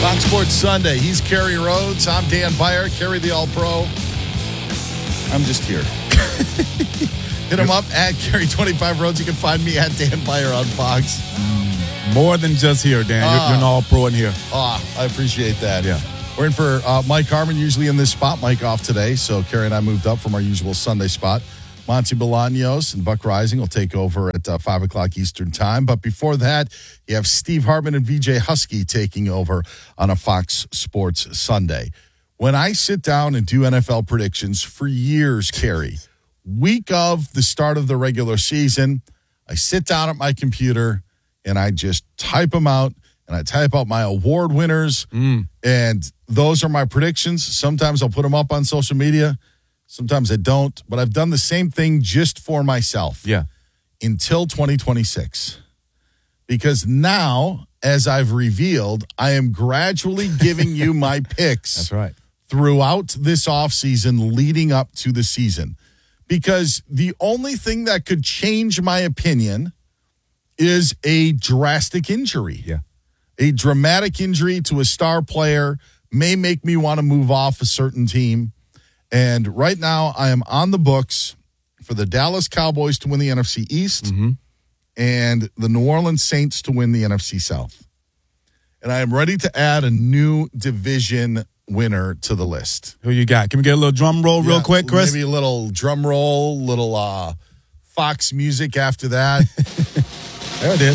Fox Sports Sunday. He's Kerry Rhodes. I'm Dan Byer, Kerry the All-Pro. I'm just here. Hit him up at Kerry25 Rhodes. You can find me at Dan Byer on Fox. More than just here, Dan. You're an All-Pro in here. I appreciate that. Yeah. We're in for Mike Harmon, usually in this spot. Mike off today, so Kerry and I moved up from our usual Sunday spot. Monty Bolaños and Buck Rising will take over at 5 o'clock Eastern time. But before that, you have Steve Hartman and VJ Husky taking over on a Fox Sports Sunday. When I sit down and do NFL predictions for years, Kerry, week of the start of the regular season, I sit down at my computer and I just type them out, and I type out my award winners, and those are my predictions. Sometimes I'll put them up on social media. Sometimes I don't, but I've done the same thing just for myself. Yeah. Until 2026. Because now, as I've revealed, I am gradually giving you my picks. That's right. Throughout this offseason leading up to the season. Because the only thing that could change my opinion is a drastic injury. Yeah. A dramatic injury to a star player may make me want to move off a certain team. And right now, I am on the books for the Dallas Cowboys to win the NFC East and the New Orleans Saints to win the NFC South. And I am ready to add a new division winner to the list. Who you got? Can we get a little drum roll real quick, Chris? Maybe a little drum roll, little Fox music after that. There it is.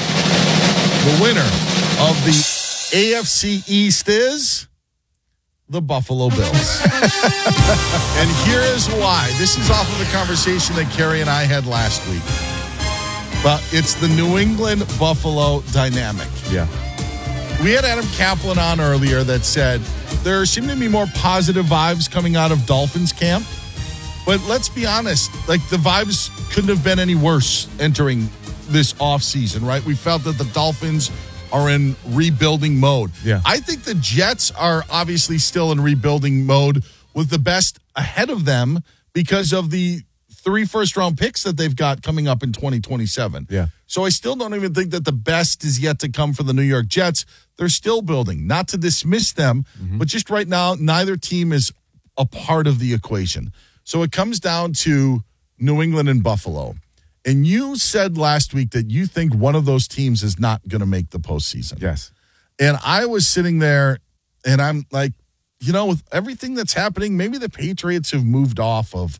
The winner of the AFC East is the Buffalo Bills. And here is why. This is off of the conversation that Kerry and I had last week. But it's the New England Buffalo dynamic. Yeah. We had Adam Kaplan on earlier that said there seem to be more positive vibes coming out of Dolphins camp. But let's be honest, like the vibes couldn't have been any worse entering this offseason, right? We felt that the Dolphins are in rebuilding mode. Yeah. I think the Jets are obviously still in rebuilding mode with the best ahead of them because of the 3 first-round picks that they've got coming up in 2027. Yeah. So I still don't even think that the best is yet to come for the New York Jets. They're still building. Not to dismiss them, but just right now, neither team is a part of the equation. So it comes down to New England and Buffalo. And you said last week that you think one of those teams is not going to make the postseason. Yes. And I was sitting there, and I'm like, you know, with everything that's happening, maybe the Patriots have moved off of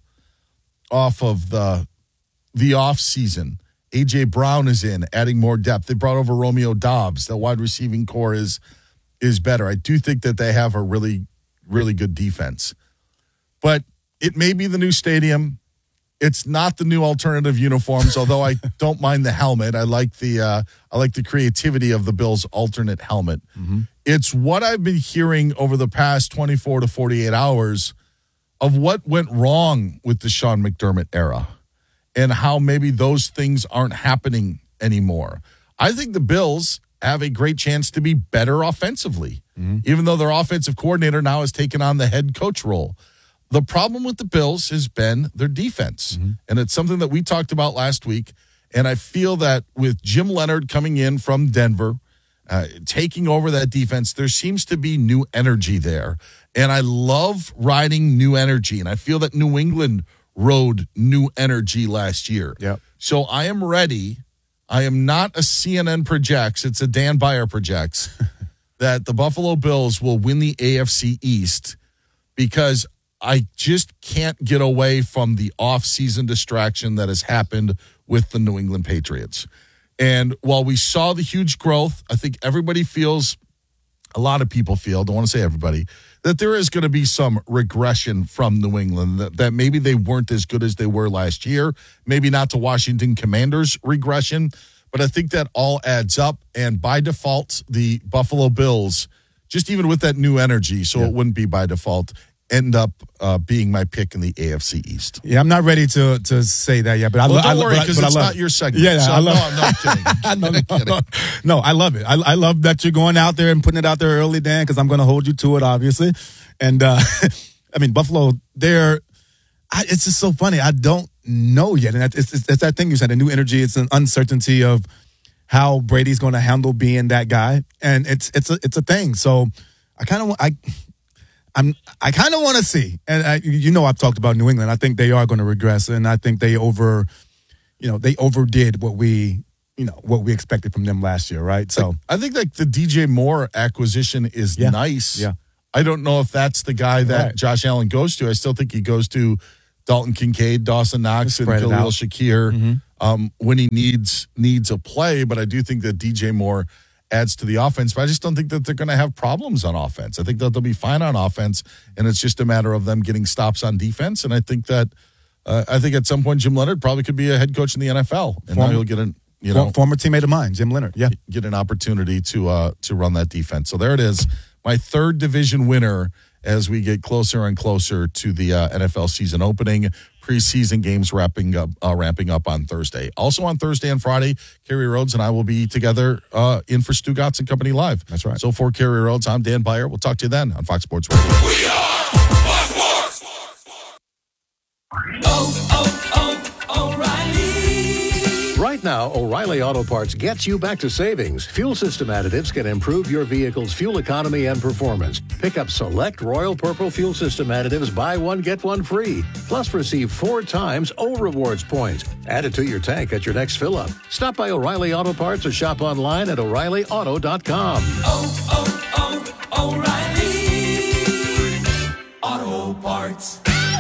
the off season. A.J. Brown is in, adding more depth. They brought over Romeo Doubs. The wide receiving core is better. I do think that they have a really, really good defense. But it may be the new stadium. It's not the new alternative uniforms, although I don't mind the helmet. I like the creativity of the Bills' alternate helmet. It's what I've been hearing over the past 24 to 48 hours of what went wrong with the Sean McDermott era and how maybe those things aren't happening anymore. I think the Bills have a great chance to be better offensively, even though their offensive coordinator now has taken on the head coach role. The problem with the Bills has been their defense, and it's something that we talked about last week, and I feel that with Jim Leonard coming in from Denver, taking over that defense, there seems to be new energy there, and I love riding new energy, and I feel that New England rode new energy last year. Yep. So I am ready. I am not a CNN projects. It's a Dan Byer projects that the Buffalo Bills will win the AFC East because I just can't get away from the off-season distraction that has happened with the New England Patriots. And while we saw the huge growth, I think everybody feels, a lot of people feel, don't want to say everybody, that there is going to be some regression from New England, that maybe they weren't as good as they were last year, maybe not to Washington Commanders regression, but I think that all adds up. And by default, the Buffalo Bills, just even with that new energy, so it wouldn't be by default, end up being my pick in the AFC East. Yeah, I'm not ready to say that yet, but don't worry, because it's not your segment. Yeah, so I love I'm kidding. No, I love it. I love that you're going out there and putting it out there early, Dan, because I'm going to hold you to it, obviously. And, I mean, Buffalo, it's just so funny. I don't know yet. And it's that thing you said, a new energy. It's an uncertainty of how Brady's going to handle being that guy, and it's a thing. So I kind of want to see, and I've talked about New England. I think they are going to regress, and I think they overdid what we expected from them last year, right? So I think like the DJ Moore acquisition is nice. Yeah. I don't know if that's the guy that Josh Allen goes to. I still think he goes to Dalton Kincaid, Dawson Knox, and Khalil Shakir when he needs a play. But I do think that DJ Moore adds to the offense. But I just don't think that they're going to have problems on offense. I think that they'll be fine on offense, and it's just a matter of them getting stops on defense. And I think that at some point Jim Leonard probably could be a head coach in the NFL, and now he'll get former teammate of mine, Jim Leonard. Yeah, get an opportunity to run that defense. So there it is. My third division winner as we get closer and closer to the NFL season opening. Preseason games ramping up on Thursday. Also on Thursday and Friday, Kerry Rhodes and I will be together in for Stu Gatz and Company Live. That's right. So for Kerry Rhodes, I'm Dan Beyer. We'll talk to you then on Fox Sports Radio. We are Fox Sports. O'Reilly. Right now, O'Reilly Auto Parts gets you back to savings. Fuel system additives can improve your vehicle's fuel economy and performance. Pick up select Royal Purple fuel system additives, buy one, get one free. Plus, receive 4 times O Rewards points. Add it to your tank at your next fill-up. Stop by O'Reilly Auto Parts or shop online at O'ReillyAuto.com. O'Reilly Auto Parts.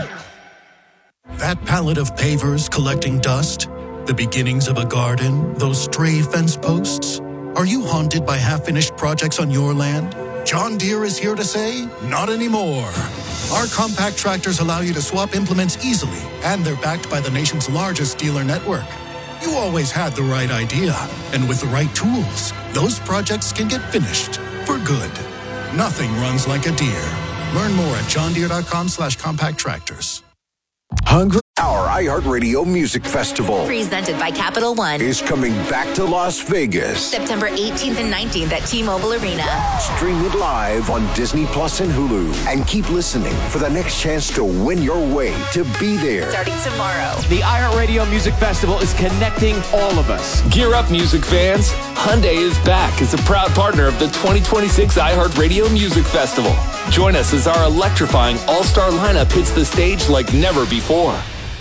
That pallet of pavers collecting dust? The beginnings of a garden? Those stray fence posts? Are you haunted by half-finished projects on your land? John Deere is here to say, not anymore. Our compact tractors allow you to swap implements easily, and they're backed by the nation's largest dealer network. You always had the right idea, and with the right tools, those projects can get finished for good. Nothing runs like a Deere. Learn more at johndeere.com/compact tractors. Hungry? Our iHeartRadio Music Festival, presented by Capital One, is coming back to Las Vegas. September 18th and 19th at T-Mobile Arena. Stream it live on Disney Plus and Hulu. And keep listening for the next chance to win your way to be there. Starting tomorrow. The iHeartRadio Music Festival is connecting all of us. Gear up, music fans. Hyundai is back as a proud partner of the 2026 iHeartRadio Music Festival. Join us as our electrifying all-star lineup hits the stage like never before.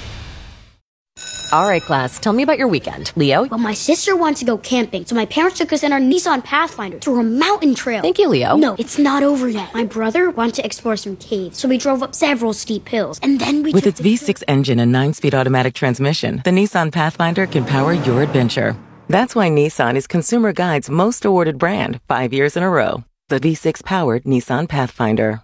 All right, class, tell me about your weekend. Leo? Well, my sister wants to go camping, so my parents took us in our Nissan Pathfinder through a mountain trail. Thank you, Leo. No, it's not over yet. My brother wanted to explore some caves, so we drove up several steep hills, and then we With its V6 engine and 9-speed automatic transmission, the Nissan Pathfinder can power your adventure. That's why Nissan is Consumer Guide's most awarded brand 5 years in a row. The V6-powered Nissan Pathfinder.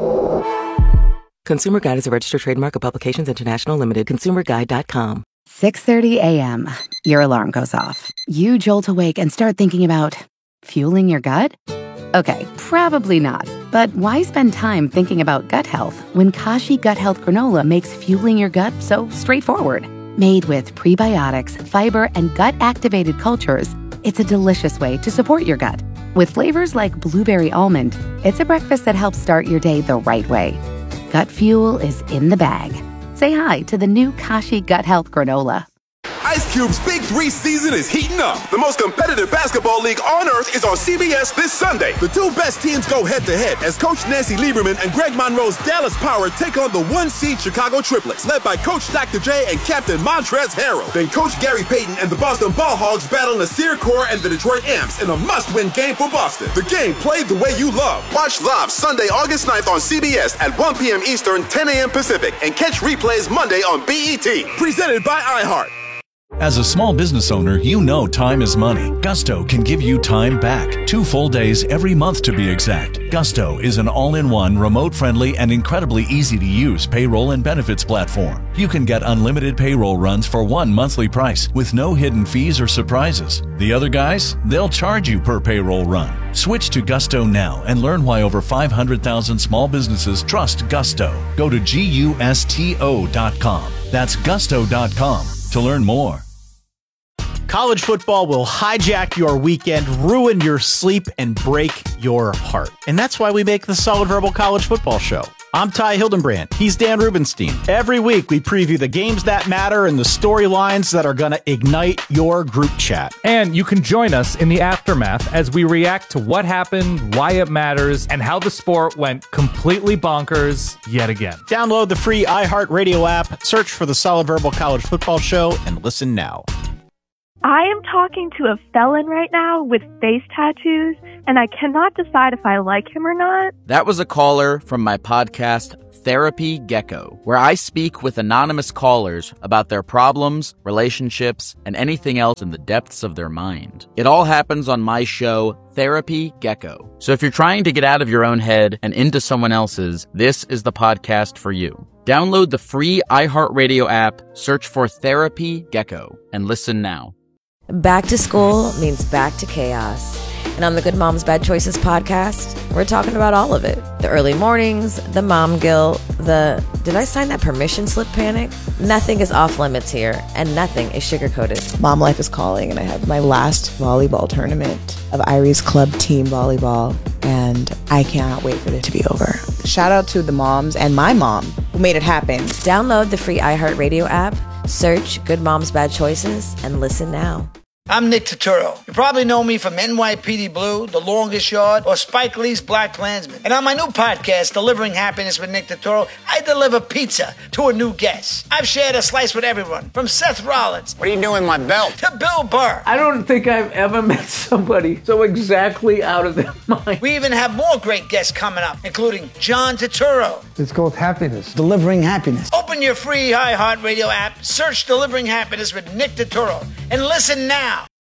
Consumer Guide is a registered trademark of Publications International Limited. ConsumerGuide.com. 6:30 a.m. Your alarm goes off. You jolt awake and start thinking about fueling your gut? Okay, probably not. But why spend time thinking about gut health when Kashi Gut Health Granola makes fueling your gut so straightforward? Made with prebiotics, fiber, and gut-activated cultures, it's a delicious way to support your gut. With flavors like blueberry almond, it's a breakfast that helps start your day the right way. Gut fuel is in the bag. Say hi to the new Kashi Gut Health Granola. Ice Cube's Big 3 season is heating up. The most competitive basketball league on earth is on CBS this Sunday. The 2 best teams go head-to-head as Coach Nancy Lieberman and Greg Monroe's Dallas Power take on the 1-seed Chicago Triplets, led by Coach Dr. J and Captain Montrezl Harrell. Then Coach Gary Payton and the Boston Ball Hogs battle Nasir Kaur and the Detroit Amps in a must-win game for Boston. The game played the way you love. Watch live Sunday, August 9th on CBS at 1 p.m. Eastern, 10 a.m. Pacific, and catch replays Monday on BET. Presented by iHeart. As a small business owner, you know time is money. Gusto can give you time back. 2 full days every month to be exact. Gusto is an all-in-one, remote-friendly, and incredibly easy-to-use payroll and benefits platform. You can get unlimited payroll runs for one monthly price with no hidden fees or surprises. The other guys, they'll charge you per payroll run. Switch to Gusto now and learn why over 500,000 small businesses trust Gusto. Go to GUSTO.com. That's Gusto.com to learn more. College football will hijack your weekend, ruin your sleep, and break your heart. And that's why we make the Solid Verbal College Football Show. I'm Ty Hildenbrand. He's Dan Rubenstein. Every week, we preview the games that matter and the storylines that are going to ignite your group chat. And you can join us in the aftermath as we react to what happened, why it matters, and how the sport went completely bonkers yet again. Download the free iHeartRadio app, search for the Solid Verbal College Football Show, and listen now. I am talking to a felon right now with face tattoos, and I cannot decide if I like him or not. That was a caller from my podcast, Therapy Gecko, where I speak with anonymous callers about their problems, relationships, and anything else in the depths of their mind. It all happens on my show, Therapy Gecko. So if you're trying to get out of your own head and into someone else's, this is the podcast for you. Download the free iHeartRadio app, search for Therapy Gecko, and listen now. Back to school means back to chaos. And on the Good Moms Bad Choices podcast, we're talking about all of it. The early mornings, the mom guilt, the did I sign that permission slip panic? Nothing is off limits here, and nothing is sugar-coated. Mom life is calling, and I have my last volleyball tournament of Irie's club team volleyball, and I cannot wait for it to be over. Shout out to the moms and my mom who made it happen. Download the free iHeartRadio app, search Good Moms Bad Choices, and listen now. I'm Nick Turturro. You probably know me from NYPD Blue, The Longest Yard, or Spike Lee's Black Klansman. And on my new podcast, Delivering Happiness with Nick Turturro, I deliver pizza to a new guest. I've shared a slice with everyone, from Seth Rollins. What are you doing with my belt? To Bill Burr. I don't think I've ever met somebody so exactly out of their mind. We even have more great guests coming up, including John Turturro. It's called Happiness. Delivering Happiness. Open your free iHeartRadio app, search Delivering Happiness with Nick Turturro, and listen now.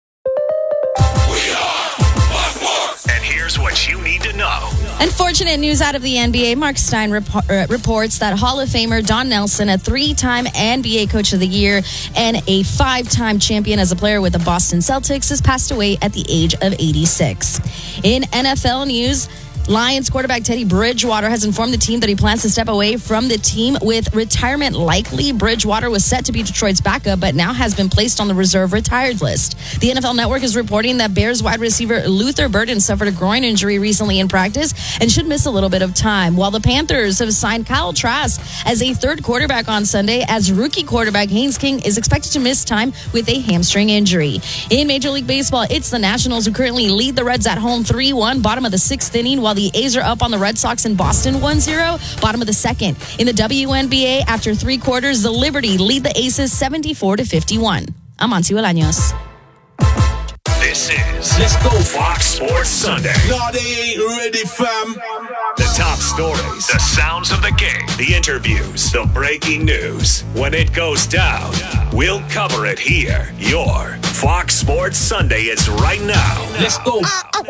And here's what you need to know. Unfortunate news out of the NBA. Mark Stein reports that Hall of Famer Don Nelson, a 3-time NBA Coach of the Year and a 5-time champion as a player with the Boston Celtics, has passed away at the age of 86. In NFL news, Lions quarterback Teddy Bridgewater has informed the team that he plans to step away from the team with retirement likely. Bridgewater was set to be Detroit's backup, but now has been placed on the reserve retired list. The NFL Network is reporting that Bears wide receiver Luther Burden suffered a groin injury recently in practice and should miss a little bit of time, while the Panthers have signed Kyle Trask as a third quarterback on Sunday, as rookie quarterback Haynes King is expected to miss time with a hamstring injury. In Major League Baseball, it's the Nationals who currently lead the Reds at home 3-1, bottom of the 6th inning, while the A's are up on the Red Sox in Boston 1-0, bottom of the 2nd. In the WNBA, after 3 quarters, the Liberty lead the Aces 74-51. I'm Auntie Bolaños. This is Let's Go Fox Sports Sunday. No, they ain't ready, fam. The top stories, the sounds of the game, the interviews, the breaking news. When it goes down, we'll cover it here. Your Fox Sports Sunday is right now. Let's go.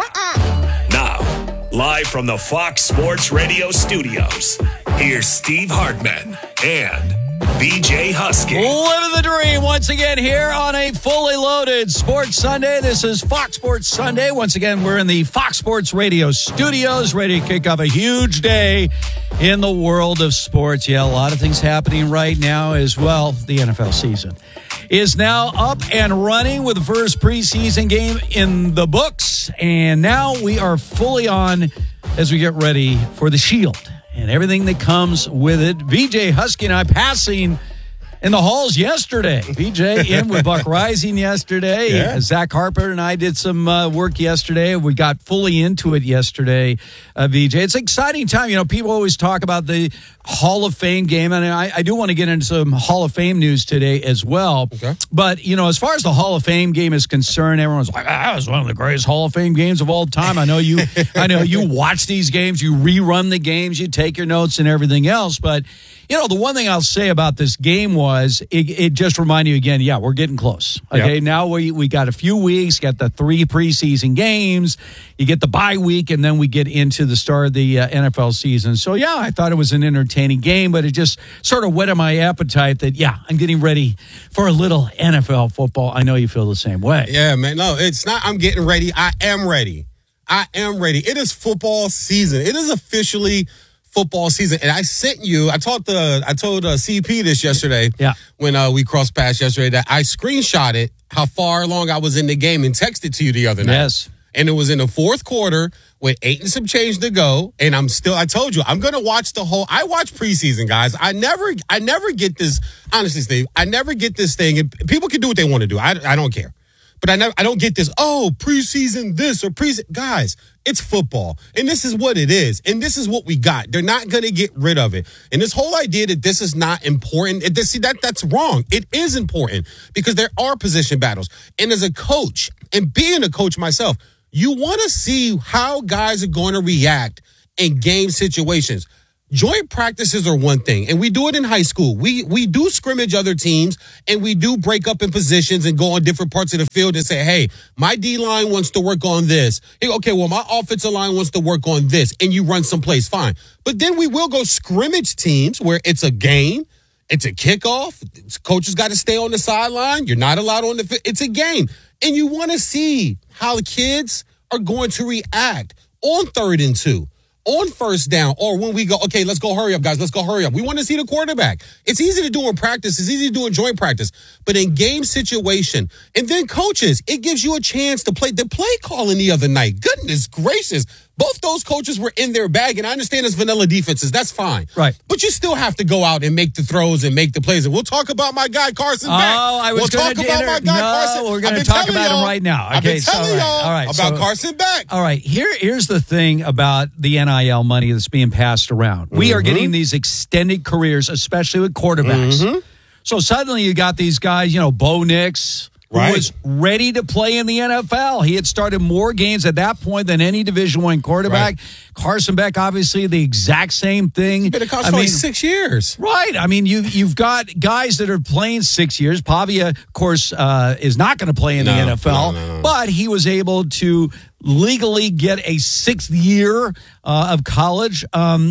Now, live from the Fox Sports Radio studios, here's Steve Hartman and BJ Husky. Living the dream once again here on a fully loaded Sports Sunday. This is Fox Sports Sunday. Once again, we're in the Fox Sports Radio studios, ready to kick off a huge day in the world of sports. Yeah, a lot of things happening right now as well. The NFL season is now up and running with the first preseason game in the books. And now we are fully on as we get ready for the Shield and everything that comes with it. BJ Husky and I passing in the halls yesterday. BJ in with Buck Rising yesterday. Yeah. Zach Harper and I did some work yesterday. We got fully into it yesterday, BJ. It's an exciting time. You know, people always talk about the Hall of Fame game, and I do want to get into some Hall of Fame news today as well. Okay. But, you know, as far as the Hall of Fame game is concerned, everyone's like, that was one of the greatest Hall of Fame games of all time. I know you watch these games, you rerun the games, you take your notes and everything else. But, you know, the one thing I'll say about this game was it just reminded you again, yeah, we're getting close. Okay, Yep. Now we got a few weeks, got the 3 preseason games, you get the bye week, and then we get into the start of the NFL season. So, yeah, I thought it was an entertaining game, but it just sort of whetted my appetite that, yeah, I'm getting ready for a little NFL football. I know you feel the same way. Yeah, man. No, it's not I'm getting ready. I am ready. I am ready. It is football season. It is officially football season. And I told CP this yesterday. Yeah. When we crossed paths yesterday, that I screenshotted how far along I was in the game and texted to you the other night. Yes. And it was in the fourth quarter with 8 and some change to go. And I told you, I'm going to watch I watch preseason, guys. I never get this, honestly, Steve, I never get this thing. And people can do what they want to do. I don't care. But I don't get this, preseason this or preseason. Guys, it's football. And this is what it is. And this is what we got. They're not going to get rid of it. And this whole idea that this is not important, that's wrong. It is important because there are position battles. And as a coach, and being a coach myself, you want to see how guys are going to react in game situations. Joint practices are one thing, and we do it in high school. We do scrimmage other teams, and we do break up in positions and go on different parts of the field and say, hey, my D-line wants to work on this. Hey, okay, well, my offensive line wants to work on this, and you run someplace, fine. But then we will go scrimmage teams where it's a game, it's a kickoff, coaches got to stay on the sideline, you're not allowed on the field. It's a game, and you want to see how the kids are going to react on 3rd and 2. On first down, or when we go, okay, let's go hurry up, guys. Let's go hurry up. We want to see the quarterback. It's easy to do in practice. It's easy to do in joint practice. But in game situation, and then coaches, it gives you a chance to play. The play calling the other night, goodness gracious. Both those coaches were in their bag, and I understand it's vanilla defenses. That's fine. Right. But you still have to go out and make the throws and make the plays. And we'll talk about my guy, Carson Beck. We'll talk about my guy, Carson. We're going to talk about him right now. Okay, I've been telling y'all about Carson Beck. All right, here's the thing about the NIL money that's being passed around. We are getting these extended careers, especially with quarterbacks. So suddenly you got these guys, Bo Nix, who was ready to play in the NFL. He had started more games at that point than any Division I quarterback. Carson Beck, obviously, the exact same thing. Been a coach for 6 years. Right. I mean, you've got guys that are playing 6 years. Pavia, of course, is not going to play in the NFL, but he was able to legally get a 6th year of college.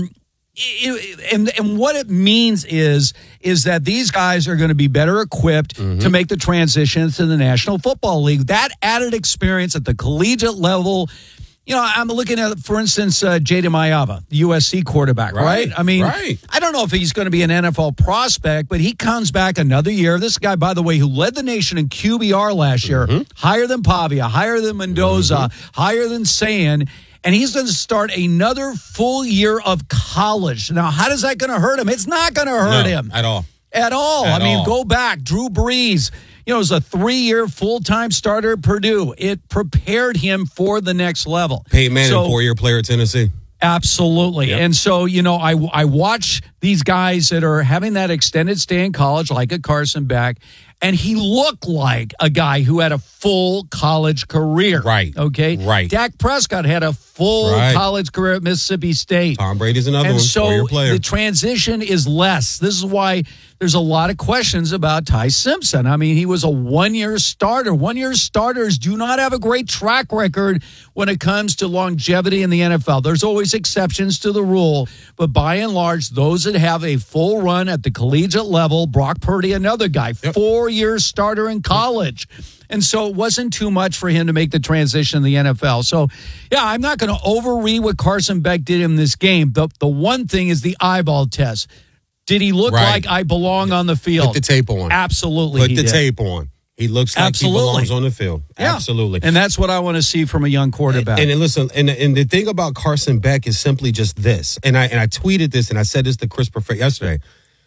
And what it means is that these guys are going to be better equipped to make the transition to the National Football League. That added experience at the collegiate level. I'm looking at, for instance, Jada Mayava, the USC quarterback, right? I mean, I don't know if he's going to be an NFL prospect, but he comes back another year. This guy, by the way, who led the nation in QBR last year, higher than Pavia, higher than Mendoza, higher than Sayan. And he's going to start another full year of college. Now, how is that going to hurt him? It's not going to hurt him. At all. At all. I mean, go back. Drew Brees, was a 3-year full-time starter at Purdue. It prepared him for the next level. Peyton Manning, 4-year player at Tennessee. Absolutely. Yep. And so, I watch these guys that are having that extended stay in college, like a Carson Beck, and he looked like a guy who had a full college career. Right. Okay? Right. Dak Prescott had a full college career at Mississippi State. Tom Brady's another one. And so 4-year player. The transition is less. This is why there's a lot of questions about Ty Simpson. I mean, he was a 1-year starter. 1-year starters do not have a great track record when it comes to longevity in the NFL. There's always exceptions to the rule, but by and large, those that have a full run at the collegiate level, Brock Purdy, another guy, 4-year starter in college. And so it wasn't too much for him to make the transition in the NFL. So, I'm not going to overread what Carson Beck did in this game. The one thing is the eyeball test. Did he look like I belong on the field? Put the tape on. Absolutely. Put the tape on. He looks like he belongs on the field. Yeah. Absolutely. And that's what I want to see from a young quarterback. And listen, and the thing about Carson Beck is simply just this. And I tweeted this, and I said this to Chris Perfect yesterday.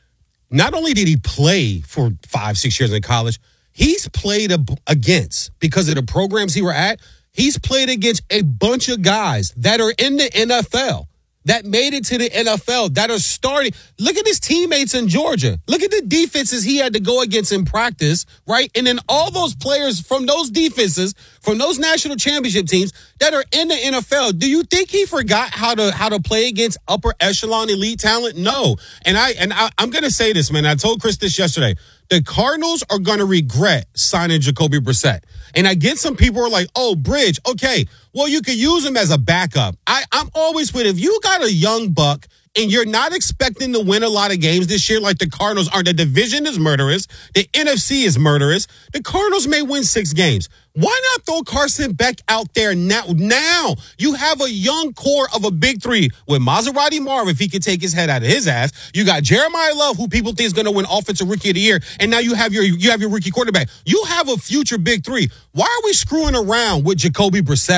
Not only did he play for 5-6 years in college, he's played against, because of the programs he were at, he's played against a bunch of guys that are in the NFL, that made it to the NFL, that are starting. Look at his teammates in Georgia. Look at the defenses he had to go against in practice, right? And then all those players from those defenses, from those national championship teams that are in the NFL. Do you think he forgot how to play against upper echelon elite talent? No. And I'm going to say this, man. I told Chris this yesterday. The Cardinals are going to regret signing Jacoby Brissett. And I get some people who are like, oh, Bridge, okay, well, you could use him as a backup. I'm always with, if you got a young buck and you're not expecting to win a lot of games this year like the Cardinals are, the division is murderous, the NFC is murderous, the Cardinals may win 6 games. Why not throw Carson Beck out there now? Now you have a young core of a big 3 with Maserati Marv, if he can take his head out of his ass. You got Jeremiah Love, who people think is going to win Offensive Rookie of the Year, and now you have your rookie quarterback. You have a future big 3. Why are we screwing around with Jacoby Brissett?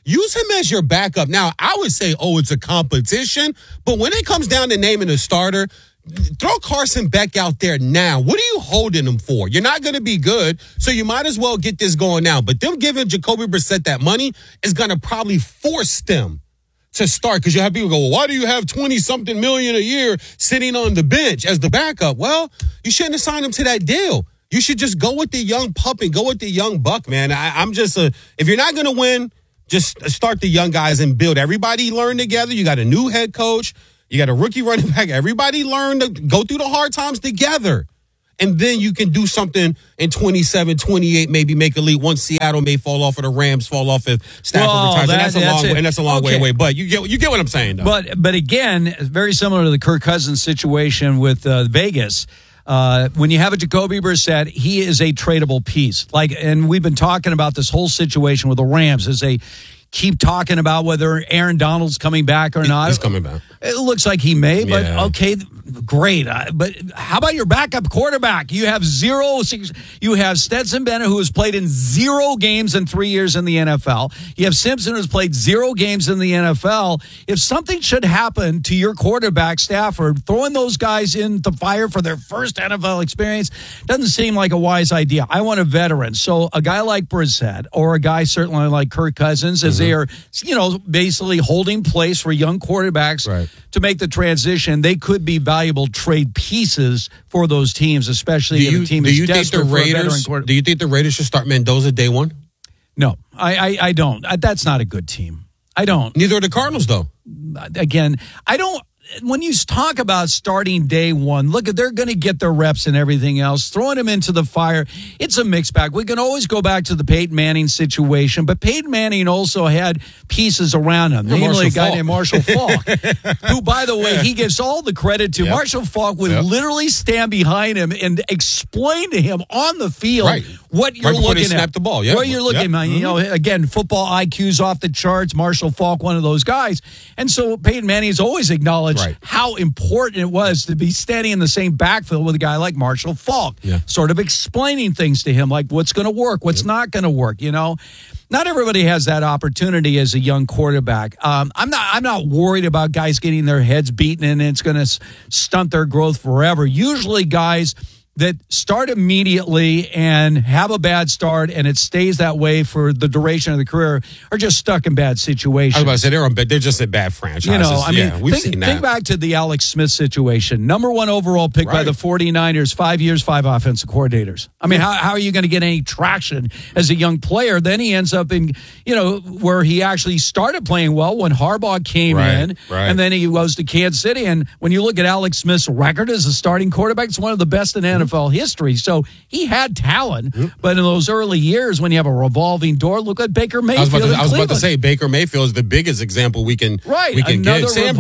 use him as your backup. Now, I would say, it's a competition, but when it comes down to naming a starter, throw Carson Beck out there now. What are you holding him for? You're not going to be good, so you might as well get this going now. But them giving Jacoby Brissett that money is going to probably force them to start, because you have people go, well, why do you have 20-something million a year sitting on the bench as the backup? Well, you shouldn't have signed him to that deal. You should just go with the young pup and go with the young buck, man. I'm just if you're not going to win, just start the young guys and build. Everybody learn together. You got a new head coach. You got a rookie running back. Everybody learn to go through the hard times together. And then you can do something in 27, 28, maybe make a leap. Once Seattle may fall off, or the Rams fall off if Stafford retires. That's a long way away. But you get what I'm saying, though. But again, very similar to the Kirk Cousins situation with Vegas. When you have a Jacoby Brissett, he is a tradable piece. And we've been talking about this whole situation with the Rams as they keep talking about whether Aaron Donald's coming back or not. He's coming back. It looks like he may, but okay, great. But how about your backup quarterback? You have you have Stetson Bennett, who has played in 0 games in 3 years in the NFL. You have Simpson, who's played 0 games in the NFL. If something should happen to your quarterback, Stafford, throwing those guys in the fire for their first NFL experience doesn't seem like a wise idea. I want a veteran. So a guy like Brissett, or a guy certainly like Kirk Cousins, as they are, basically holding place for young quarterbacks to make the transition, they could be valuable trade pieces for those teams, especially if the team is desperate for a veteran quarterback. Do you think the Raiders should start Mendoza day one? No, I don't. That's not a good team. I don't. Neither are the Cardinals, though. Again, I don't. When you talk about starting day one, look, they're going to get their reps and everything else. Throwing them into the fire, it's a mixed bag. We can always go back to the Peyton Manning situation, but Peyton Manning also had pieces around him, namely a guy named Marshall Faulk, who, by the way, he gives all the credit to. Marshall Faulk would literally stand behind him and explain to him on the field what you're looking at. Snap the ball, what you're looking at. Again, football IQ's off the charts. Marshall Faulk, one of those guys. And so Peyton Manning's always acknowledged how important it was to be standing in the same backfield with a guy like Marshall Faulk, sort of explaining things to him, like what's going to work, what's not going to work. Not everybody has that opportunity as a young quarterback. I'm not worried about guys getting their heads beaten and it's going to stunt their growth forever. Usually guys that start immediately and have a bad start and it stays that way for the duration of the career are just stuck in bad situations. I was about to say they're just a bad franchise. We've seen that. Think back to the Alex Smith situation. Number 1 overall pick by the 49ers, 5 years, 5 offensive coordinators. I mean, how are you going to get any traction as a young player? Then he ends up in, where he actually started playing well when Harbaugh came in, and then he goes to Kansas City. And when you look at Alex Smith's record as a starting quarterback, it's one of the best in NFL history. So he had talent, but in those early years when you have a revolving door, look at Baker Mayfield. I was about to say Baker Mayfield is the biggest example we can get. Sam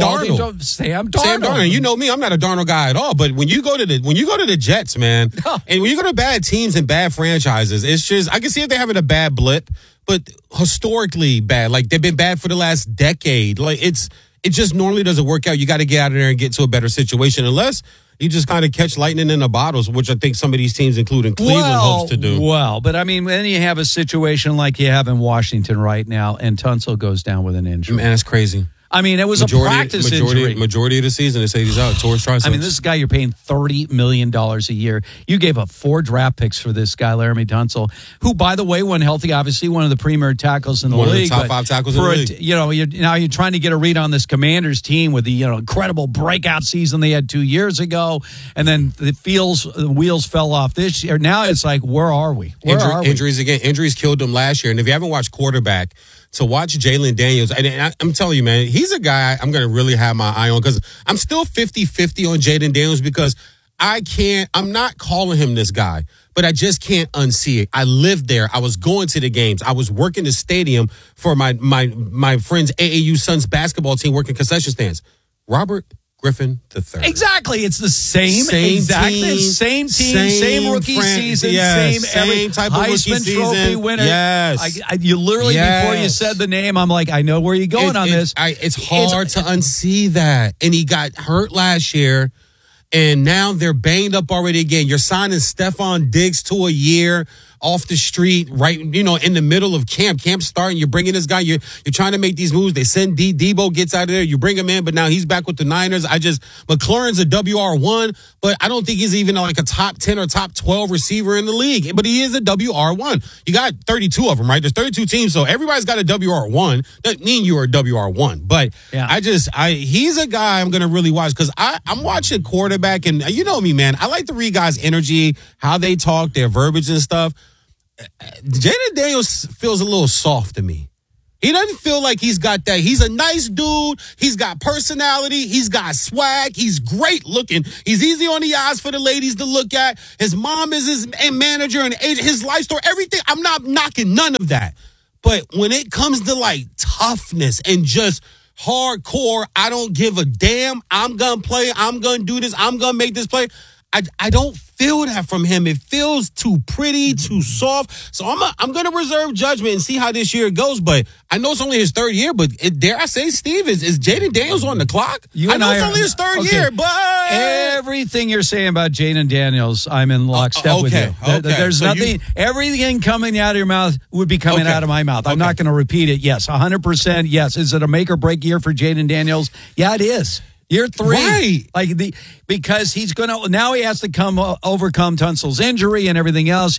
Darnold. You know me, I'm not a Darnold guy at all. But when you go to the Jets, man, and when you go to bad teams and bad franchises, it's just I can see if they're having a bad blip, but historically bad. Like they've been bad for the last decade. Like it just normally doesn't work out. You got to get out of there and get to a better situation, unless you just kind of catch lightning in the bottles, which I think some of these teams, including Cleveland, hopes to do. Well, but I mean, then you have a situation like you have in Washington right now, and Tunsil goes down with an injury. Man, that's crazy. I mean, it was a practice injury. Majority of the season, they say he's out. Tore his triceps. I mean, this is a guy you're paying $30 million a year. You gave up 4 draft picks for this guy, Laramie Tunsil, who, by the way, when healthy, obviously one of the premier tackles in the league. One of the top 5 tackles in the league. You're trying to get a read on this Commanders team with the incredible breakout season they had 2 years ago, and then the wheels fell off this year. Now it's like, where are we? Injuries again. Injuries killed them last year. And if you haven't watched quarterback, to watch Jalen Daniels, and I'm telling you, man, he's a guy I'm going to really have my eye on, because I'm still 50-50 on Jalen Daniels, because I'm not calling him this guy, but I just can't unsee it. I lived there. I was going to the games. I was working the stadium for my friend's AAU Suns basketball team, working concession stands. Robert Griffin III. Exactly. It's the same team, same rookie season, same type of rookie Heisman season. Trophy winner. Yes. You literally, before you said the name, I'm like, I know where you're going on this. It's hard to unsee that. And he got hurt last year, and now they're banged up already again. You're signing Stephon Diggs to a year. off the street, right, in the middle of camp. Camp's starting. You're bringing this guy. You're trying to make these moves. They send Debo gets out of there. You bring him in, but now he's back with the Niners. McLaurin's a WR1, but I don't think he's even like a top 10 or top 12 receiver in the league. But he is a WR1. You got 32 of them, right? There's 32 teams, so everybody's got a WR1. Doesn't mean you are a WR1, but he's a guy I'm going to really watch because I'm watching quarterback, and you know me, man. I like to read guys' energy, how they talk, their verbiage and stuff. Jaden Daniels feels a little soft to me. He doesn't feel like he's got that. He's a nice dude. He's got personality. He's got swag. He's great looking. He's easy on the eyes for the ladies to look at. His mom is his manager and his life story, everything. I'm not knocking none of that. But when it comes to like toughness and just hardcore, I don't give a damn. I'm going to play. I'm going to do this. I'm going to make this play. I don't feel that from him. It feels too pretty, too soft. So I'm going to reserve judgment and see how this year goes. But I know it's only his third year. But dare I say, Steve, is Jaden Daniels on the clock? I know it's only his third year, but everything you're saying about Jaden Daniels, I'm in lockstep with you. There's nothing. Everything coming out of your mouth would be coming out of my mouth. I'm not going to repeat it. Yes, 100%. Yes. Is it a make or break year for Jaden Daniels? Yeah, it is. Year 3, right? Because he's now he has to overcome Tunsil's injury and everything else.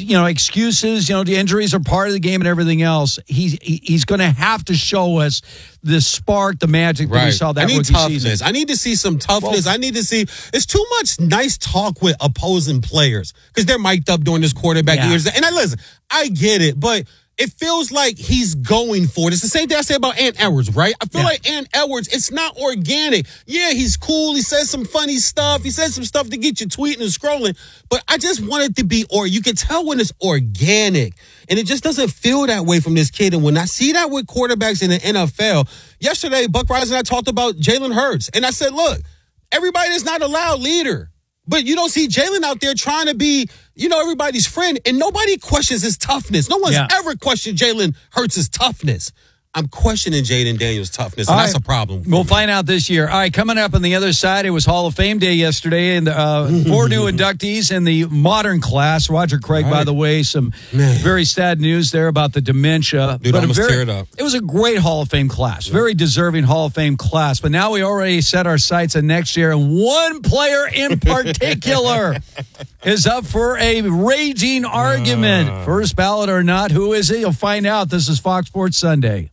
Excuses. The injuries are part of the game and everything else. He's going to have to show us the spark, the magic that we saw that rookie season. I need to see some toughness. I need to see. It's too much nice talk with opposing players because they're mic'd up during this quarterback years. And I get it, but it feels like he's going for it. It's the same thing I say about Ant Edwards, right? I feel like Ant Edwards, it's not organic. Yeah, he's cool. He says some funny stuff. He says some stuff to get you tweeting and scrolling. But I just want it to be, or you can tell when it's organic. And it just doesn't feel that way from this kid. And when I see that with quarterbacks in the NFL, yesterday, Buck Rise and I talked about Jalen Hurts. And I said, look, everybody is not a loud leader. But you don't see Jalen out there trying to be, everybody's friend, and nobody questions his toughness. No one's ever questioned Jalen Hurts' toughness. I'm questioning Jaden Daniels' toughness, and that's a problem. We'll find out this year. All right, coming up on the other side, it was Hall of Fame Day yesterday, and 4 new inductees in the modern class. Roger Craig, by the way, some very sad news there about the dementia. Dude, almost tear it up. It was a great Hall of Fame class, very deserving Hall of Fame class. But now we already set our sights on next year, and one player in particular is up for a raging argument. First ballot or not, who is it? You'll find out. This is Fox Sports Sunday.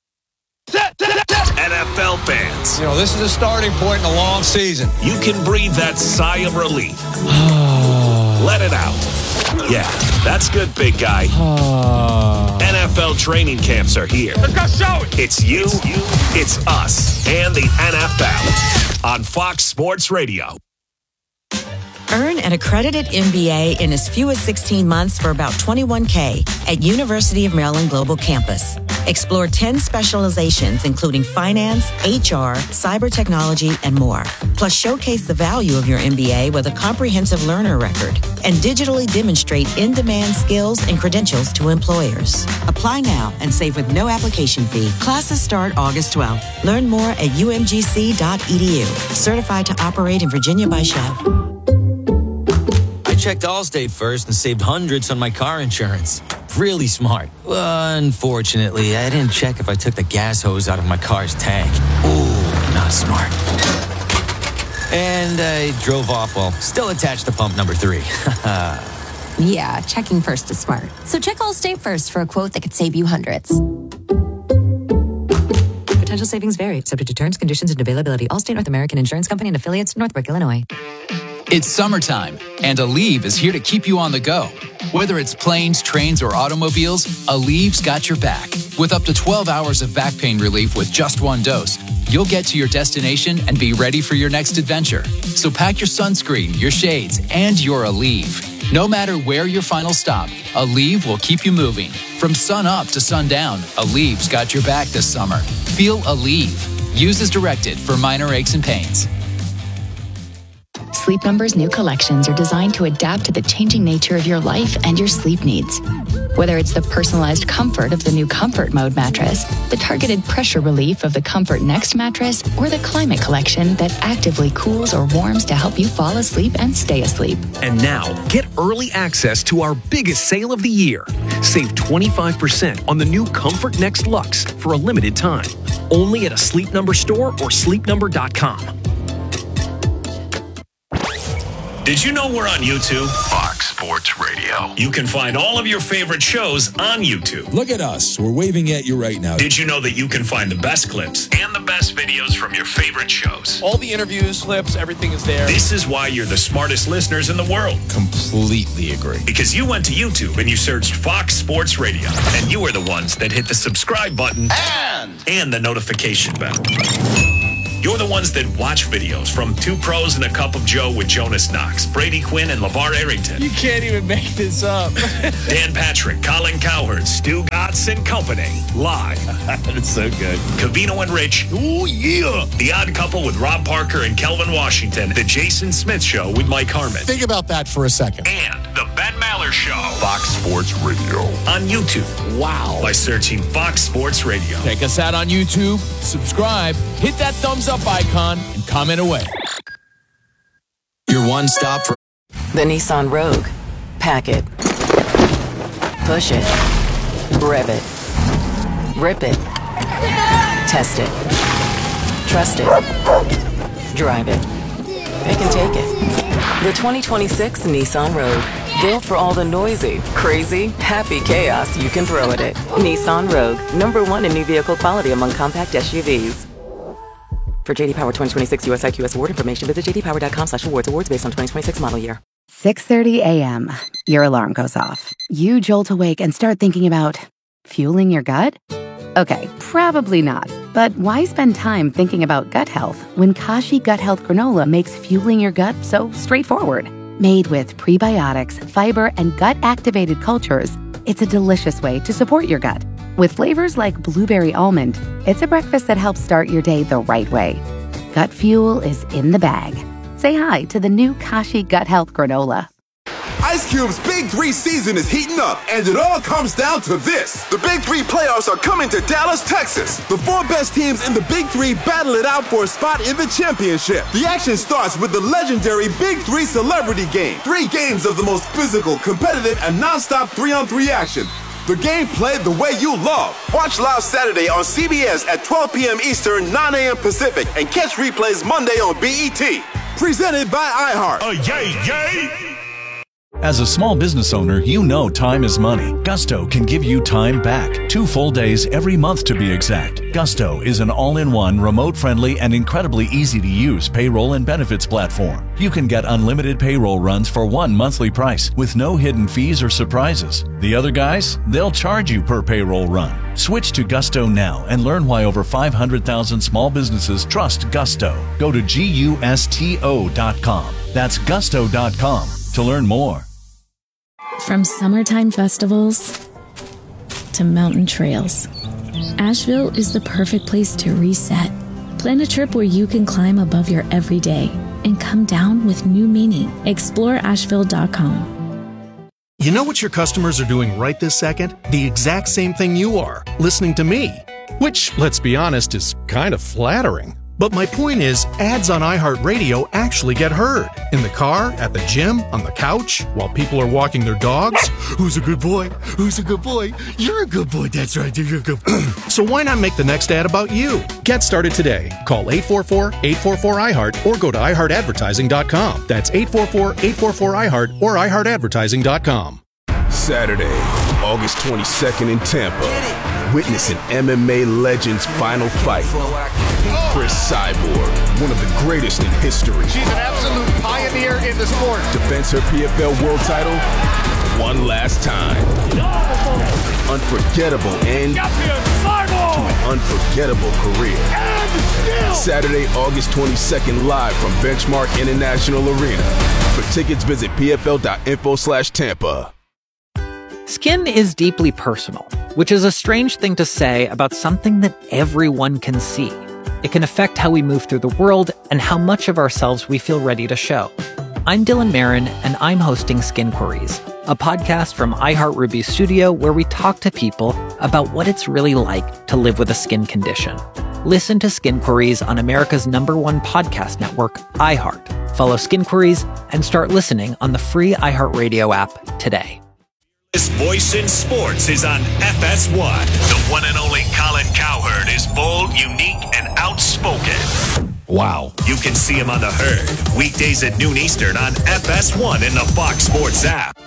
NFL fans. This is a starting point in a long season. You can breathe that sigh of relief. Let it out. Yeah, that's good, big guy. NFL training camps are here. Let's go show it. It's you, it's us, and the NFL on Fox Sports Radio. Earn an accredited MBA in as few as 16 months for about $21K at University of Maryland Global Campus. Explore 10 specializations, including finance, HR, cyber technology, and more. Plus, showcase the value of your MBA with a comprehensive learner record and digitally demonstrate in-demand skills and credentials to employers. Apply now and save with no application fee. Classes start August 12th. Learn more at umgc.edu. Certified to operate in Virginia by Chev. I checked Allstate first and saved hundreds on my car insurance. Really smart. Unfortunately, I didn't check if I took the gas hose out of my car's tank. Ooh, not smart. And I drove off while still attached to pump number 3. Yeah, checking first is smart. So check Allstate first for a quote that could save you hundreds. Potential savings vary, subject to terms, conditions, and availability. Allstate North American Insurance Company and affiliates, Northbrook, Illinois. It's summertime, and Aleve is here to keep you on the go. Whether it's planes, trains, or automobiles, Aleve's got your back. With up to 12 hours of back pain relief with just one dose, you'll get to your destination and be ready for your next adventure. So pack your sunscreen, your shades, and your Aleve. No matter where your final stop, Aleve will keep you moving. From sun up to sundown, Aleve's got your back this summer. Feel Aleve. Use as directed for minor aches and pains. Sleep Number's new collections are designed to adapt to the changing nature of your life and your sleep needs. Whether it's the personalized comfort of the new Comfort Mode mattress, the targeted pressure relief of the Comfort Next mattress, or the Climate Collection that actively cools or warms to help you fall asleep and stay asleep. And now, get early access to our biggest sale of the year. Save 25% on the new Comfort Next Luxe for a limited time. Only at a Sleep Number store or sleepnumber.com. Did you know we're on YouTube? Fox Sports Radio. You can find all of your favorite shows on YouTube. Look at us. We're waving at you right now. Did you know that you can find the best clips and the best videos from your favorite shows? All the interviews, clips, everything is there. This is why you're the smartest listeners in the world. Completely agree. Because you went to YouTube and you searched Fox Sports Radio. And you were the ones that hit the subscribe button and the notification bell. You're the ones that watch videos from Two Pros and a Cup of Joe with Jonas Knox, Brady Quinn, and LeVar Arrington. You can't even make this up. Dan Patrick, Colin Cowherd, Stu Gatz and Company. Live. That's so good. Cavino and Rich. Oh, yeah. The Odd Couple with Rob Parker and Kelvin Washington. The Jason Smith Show with Mike Harmon. Think about that for a second. And the Ben Maller Show. Fox Sports Radio. On YouTube. Wow. By searching Fox Sports Radio. Check us out on YouTube. Subscribe. Hit that thumbs up icon and comment away. Your one stop for the Nissan Rogue. Pack it. Push it. Rev it. Rip it. Test it. Trust it. Drive it. Pick and take it. The 2026 Nissan Rogue. Built for all the noisy, crazy, happy chaos you can throw at it. Nissan Rogue. #1 in new vehicle quality among compact SUVs. For JD Power 2026 US IQS award information, visit jdpower.com/awards. Awards based on 2026 model year. 6:30 a.m. Your alarm goes off. You jolt awake and start thinking about fueling your gut? Okay, probably not. But why spend time thinking about gut health when Kashi Gut Health Granola makes fueling your gut so straightforward? Made with prebiotics, fiber, and gut-activated cultures, it's a delicious way to support your gut. With flavors like blueberry almond, it's a breakfast that helps start your day the right way. Gut fuel is in the bag. Say hi to the new Kashi Gut Health Granola. Ice Cube's Big 3 season is heating up, and it all comes down to this. The Big 3 playoffs are coming to Dallas, Texas. The 4 best teams in the Big 3 battle it out for a spot in the championship. The action starts with the legendary Big 3 Celebrity Game. 3 games of the most physical, competitive, and non-stop 3-on-3 action. The game played the way you love. Watch live Saturday on CBS at 12 p.m. Eastern, 9 a.m. Pacific, and catch replays Monday on BET. Presented by iHeart. Yay, yay! As a small business owner, you know time is money. Gusto can give you time back. 2 full days every month to be exact. Gusto is an all-in-one, remote-friendly, and incredibly easy-to-use payroll and benefits platform. You can get unlimited payroll runs for one monthly price with no hidden fees or surprises. The other guys, they'll charge you per payroll run. Switch to Gusto now and learn why over 500,000 small businesses trust Gusto. Go to GUSTO.com. That's Gusto.com to learn more. From summertime festivals to mountain trails, Asheville is the perfect place to reset. Plan a trip where you can climb above your everyday and come down with new meaning. Explore Asheville.com. You know what your customers are doing right this second? The exact same thing you are, listening to me. Which, let's be honest, is kind of flattering. But my point is, ads on iHeartRadio actually get heard. In the car, at the gym, on the couch, while people are walking their dogs. Who's a good boy? Who's a good boy? You're a good boy, that's right, you're a good boy. So why not make the next ad about you? Get started today. Call 844-844-iHeart or go to iHeartAdvertising.com. That's 844-844-iHeart or iHeartAdvertising.com. Saturday, August 22nd in Tampa. Witness an MMA legend's final fight. Chris Cyborg, one of the greatest in history. She's an absolute pioneer in the sport. Defends her PFL world title one last time. Unforgettable end to an unforgettable career. Saturday, August 22nd, live from Benchmark International Arena. For tickets, visit pfl.info/Tampa. Skin is deeply personal, which is a strange thing to say about something that everyone can see. It can affect how we move through the world and how much of ourselves we feel ready to show. I'm Dylan Marin, and I'm hosting Skin Queries, a podcast from iHeartRuby Studio where we talk to people about what it's really like to live with a skin condition. Listen to Skin Queries on America's #1 podcast network, iHeart. Follow Skin Queries and start listening on the free iHeartRadio app today. This voice in sports is on FS1. The one and only Colin Cowherd is bold, unique, and outspoken. Wow. You can see him on The Herd, weekdays at noon Eastern on FS1 in the Fox Sports app.